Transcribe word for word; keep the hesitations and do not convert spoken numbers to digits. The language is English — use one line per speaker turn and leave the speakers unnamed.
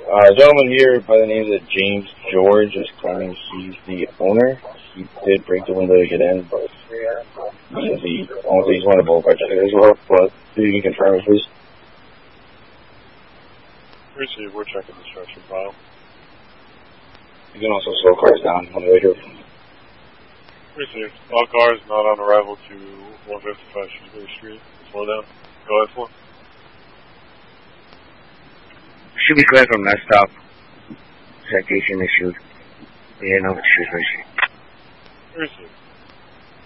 Uh, a gentleman here by the name of James George is claiming he's the owner. He did break the window to get in, but he, honestly, he's one of both identities as well, but if you can confirm it, please.
Receive, we're checking the structure file.
You can also slow cars down on the way here.
Receive. All cars not on arrival to one fifty-five Shrewsbury Street. Slow down. Go ahead, slow.
Should be clear from that stop. Citation issued. Yeah, no, Shrewsbury Street.
Receive.